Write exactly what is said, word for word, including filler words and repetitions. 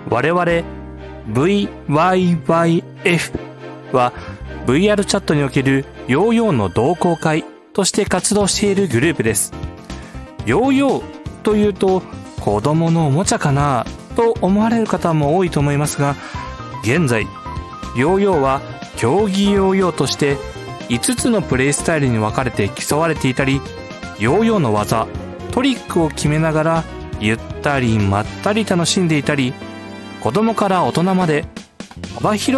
我々 ブイワイワイエフ は ブイアール チャットにおけるヨーヨーの同好会として活動しているグループです。ヨーヨーというと子供のおもちゃかなと思われる方も多いと思いますが、現在ヨーヨーは競技ヨーヨーとしていつつのプレイスタイルに分かれて競われていたり、ヨーヨーの技トリックを決めながらゆったりまったり楽しんでいたり、子供から大人まで幅広い